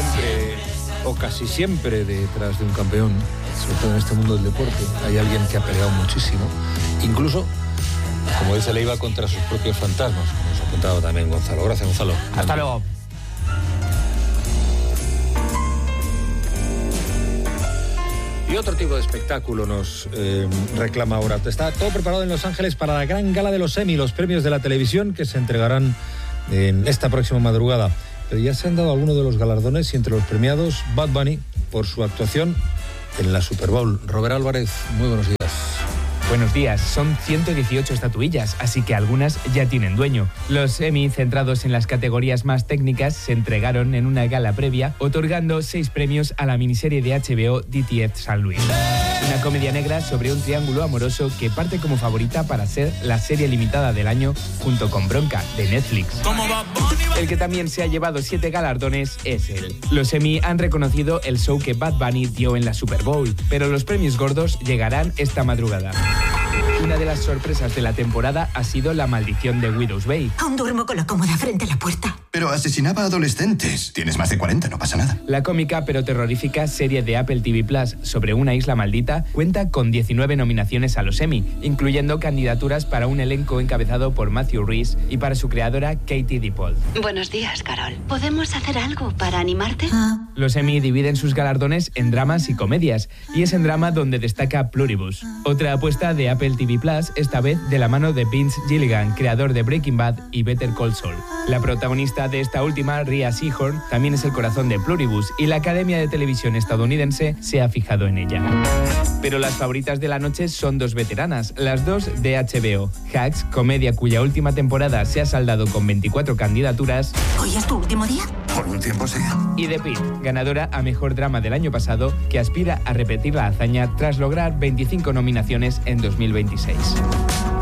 Siempre, o casi siempre, detrás de un campeón, sobre todo en este mundo del deporte, hay alguien que ha peleado muchísimo, incluso, como dice Leiva, contra sus propios fantasmas, como nos ha contado también Gonzalo. Gracias, Gonzalo. Hasta luego. Y otro tipo de espectáculo nos reclama ahora. Está todo preparado en Los Ángeles para la gran gala de los Emmy, los premios de la televisión que se entregarán en esta próxima madrugada. Pero ya se han dado algunos de los galardones y entre los premiados Bad Bunny por su actuación en la Super Bowl. Robert Álvarez, muy buenos días. Buenos días, son 118 estatuillas, así que algunas ya tienen dueño. Los Emmy, centrados en las categorías más técnicas, se entregaron en una gala previa, otorgando 6 premios a la miniserie de HBO DTF San Luis. Una comedia negra sobre un triángulo amoroso que parte como favorita para ser la serie limitada del año, junto con Bronca, de Netflix. El que también se ha llevado 7 galardones es él. Los Emmy han reconocido el show que Bad Bunny dio en la Super Bowl, pero los premios gordos llegarán esta madrugada. Una de las sorpresas de la temporada ha sido La maldición de Widow's Bay. Aún duermo con la cómoda frente a la puerta. Pero asesinaba a adolescentes. Tienes más de 40, no pasa nada. La cómica pero terrorífica serie de Apple TV Plus sobre una isla maldita cuenta con 19 nominaciones a los Emmy, incluyendo candidaturas para un elenco encabezado por Matthew Rhys y para su creadora Katie Dippold. Buenos días, Carol. ¿Podemos hacer algo para animarte? Los Emmy dividen sus galardones en dramas y comedias, y es en drama donde destaca Pluribus, otra apuesta de Apple TV Plus, esta vez de la mano de Vince Gilligan, creador de Breaking Bad y Better Call Saul. La protagonista de esta última, Rhea Seehorn, también es el corazón de Pluribus, y la Academia de Televisión estadounidense se ha fijado en ella. Pero las favoritas de la noche son 2 veteranas, las 2 de HBO. Hacks, comedia cuya última temporada se ha saldado con 24 candidaturas. ¿Hoy es tu último día? Por un tiempo sí. Y The Pitt, ganadora a Mejor Drama del año pasado, que aspira a repetir la hazaña tras lograr 25 nominaciones en 2026.